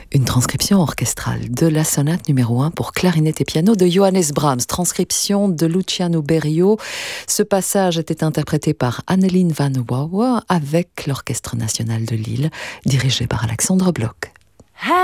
Une transcription orchestrale de la sonate numéro 1 pour clarinette et piano de Johannes Brahms, transcription de Luciano Berio. Ce passage était interprété par Anneline van Wouwer avec l'Orchestre national de Lille, dirigé par Alexandre Bloch.